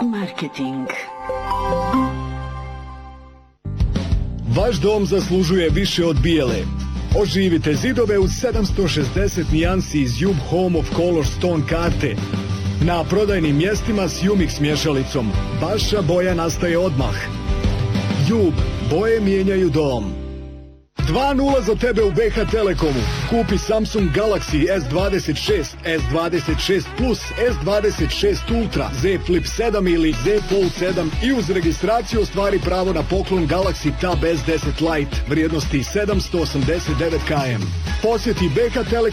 Marketing. Vaš dom zaslužuje više od bijele. Oživite zidove uz 760 nijansi iz Jub Home of Color Stone karte. Na prodajnim mjestima s Umix mješalicom. Vaša boja nastaje odmah. Jub, boje mijenjaju dom. 2:0 za tebe u BH Telekomu. Kupi Samsung Galaxy S26, S26 Plus, S26 Ultra, Z Flip 7 ili Z Fold 7 i uz registraciju ostvari pravo na poklon Galaxy Tab S10 Lite vrijednosti 789 km. Posjeti BH Telekom